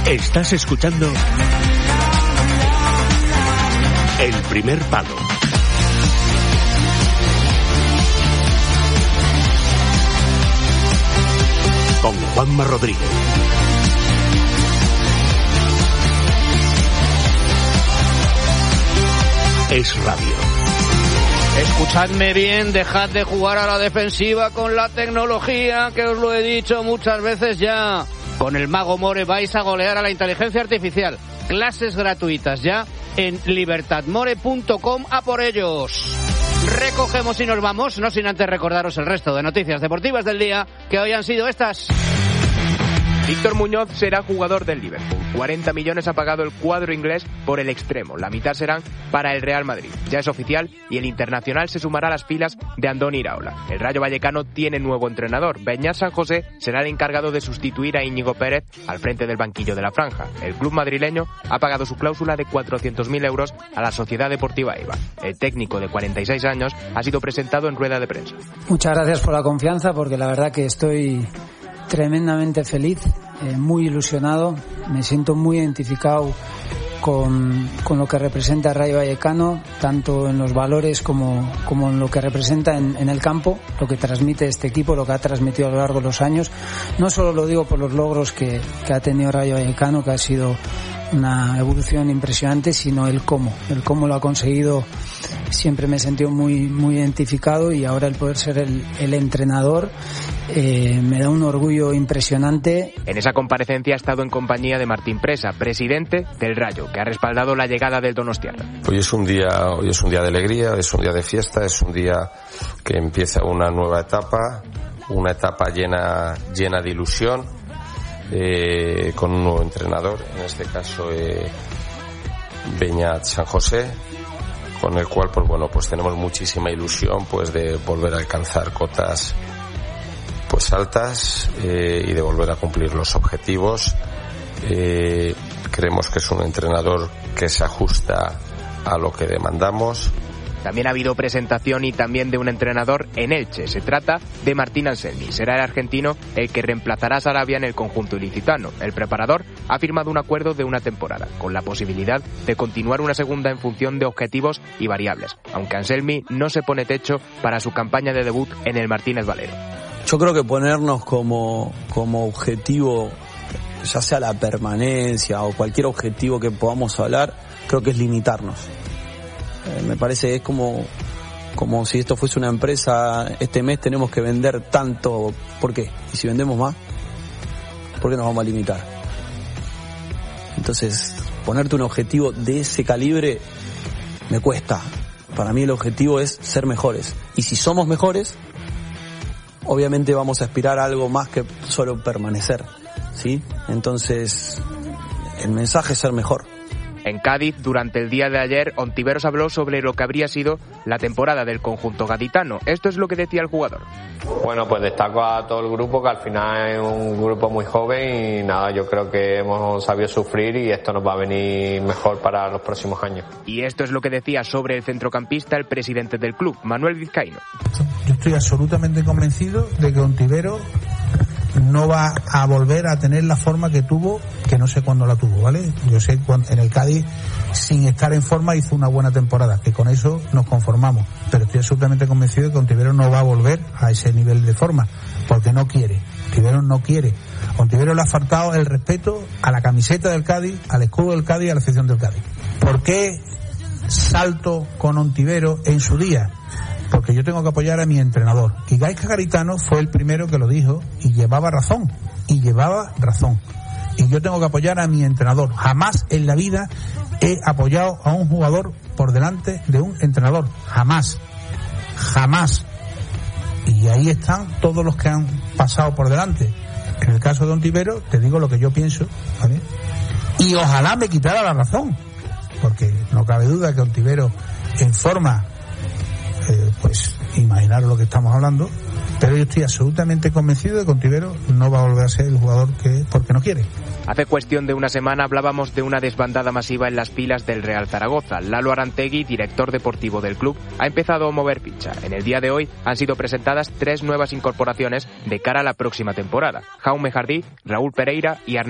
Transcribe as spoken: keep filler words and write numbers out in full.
Estás escuchando El Primer Palo. Con Juanma Rodríguez. Es radio. Escuchadme bien, dejad de jugar a la defensiva con la tecnología, que os lo he dicho muchas veces ya. Con el Mago More vais a golear a la inteligencia artificial. Clases gratuitas ya en libertad more punto com, a por ellos. Recogemos y nos vamos, no sin antes recordaros el resto de noticias deportivas del día, que hoy han sido estas. Víctor Muñoz será jugador del Liverpool. cuarenta millones ha pagado el cuadro inglés por el extremo. La mitad serán para el Real Madrid. Ya es oficial y el internacional se sumará a las filas de Andoni Iraola. El Rayo Vallecano tiene nuevo entrenador. Beñat San José será el encargado de sustituir a Íñigo Pérez al frente del banquillo de la franja. El club madrileño ha pagado su cláusula de cuatrocientos mil euros a la Sociedad Deportiva Eibar. El técnico de cuarenta y seis años ha sido presentado en rueda de prensa. Muchas gracias por la confianza, porque la verdad que estoy tremendamente feliz, eh, muy ilusionado, me siento muy identificado con, con lo que representa Rayo Vallecano, tanto en los valores como, como en lo que representa en, en el campo, lo que transmite este equipo, lo que ha transmitido a lo largo de los años. No solo lo digo por los logros que, que ha tenido Rayo Vallecano, que ha sido una evolución impresionante, sino el cómo, el cómo lo ha conseguido. Siempre me he sentido muy, muy identificado, y ahora el poder ser el, el entrenador eh, me da un orgullo impresionante. En esa comparecencia ha estado en compañía de Martín Presa, presidente del Rayo, que ha respaldado la llegada del donostiarra. Hoy es un día, hoy es un día de alegría, es un día de fiesta, es un día que empieza una nueva etapa, una etapa llena, llena de ilusión, eh, con un nuevo entrenador, en este caso eh, Beñat San José, con el cual pues bueno pues tenemos muchísima ilusión pues de volver a alcanzar cotas pues altas eh, y de volver a cumplir los objetivos. Eh, creemos que es un entrenador que se ajusta a lo que demandamos. También ha habido presentación y también de un entrenador en Elche. Se trata de Martín Anselmi. Será el argentino el que reemplazará a Sarabia en el conjunto ilicitano. El preparador ha firmado un acuerdo de una temporada, con la posibilidad de continuar una segunda en función de objetivos y variables, aunque Anselmi no se pone techo para su campaña de debut en el Martínez Valero. Yo creo que ponernos como, como objetivo, ya sea la permanencia o cualquier objetivo que podamos hablar, creo que es limitarnos. Eh, me parece que es como, como si esto fuese una empresa. Este mes tenemos que vender tanto. ¿Por qué? Y si vendemos más, ¿por qué nos vamos a limitar? Entonces, ponerte un objetivo de ese calibre me cuesta. Para mí el objetivo es ser mejores. Y si somos mejores, obviamente vamos a aspirar a algo más que solo permanecer, ¿sí? Entonces, el mensaje es ser mejor. En Cádiz, durante el día de ayer, Ontiveros habló sobre lo que habría sido la temporada del conjunto gaditano. Esto es lo que decía el jugador. Bueno, pues destaco a todo el grupo, que al final es un grupo muy joven y nada, yo creo que hemos sabido sufrir y esto nos va a venir mejor para los próximos años. Y esto es lo que decía sobre el centrocampista el presidente del club, Manuel Vizcaíno. Yo estoy absolutamente convencido de que Ontiveros no va a volver a tener la forma que tuvo, que no sé cuándo la tuvo, ¿vale? Yo sé cuando en el Cádiz, sin estar en forma, hizo una buena temporada, que con eso nos conformamos, pero estoy absolutamente convencido de que Ontiveros no va a volver a ese nivel de forma, porque no quiere. Ontiveros no quiere. Ontiveros le ha faltado el respeto a la camiseta del Cádiz, al escudo del Cádiz y a la afición del Cádiz. ¿Por qué salto con Ontiveros en su día? Porque yo tengo que apoyar a mi entrenador. Y Gaizka Garitano fue el primero que lo dijo y llevaba razón. Y llevaba razón. Y yo tengo que apoyar a mi entrenador. Jamás en la vida he apoyado a un jugador por delante de un entrenador. Jamás. Jamás. Y ahí están todos los que han pasado por delante. En el caso de Ontiveros, te digo lo que yo pienso, ¿vale? Y ojalá me quitara la razón. Porque no cabe duda que Ontiveros, en forma, Eh, pues imaginaros lo que estamos hablando, pero yo estoy absolutamente convencido de que Ontiveros no va a volver a ser el jugador que es, porque no quiere. Hace cuestión de una semana hablábamos de una desbandada masiva en las filas del Real Zaragoza. Lalo Arantegui, director deportivo del club, ha empezado a mover ficha. En el día de hoy han sido presentadas tres nuevas incorporaciones de cara a la próxima temporada: Jaume Jardí, Raúl Pereira y Arnaldo